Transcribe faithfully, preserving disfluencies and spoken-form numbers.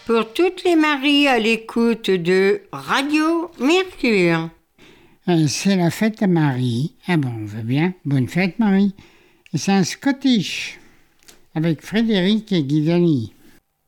pour toutes les Maries à l'écoute de Radio Mercure. Euh, c'est la fête à Marie. Ah bon, on veut bien. Bonne fête, Marie. Et c'est un Scottish avec Frédéric et Guidani.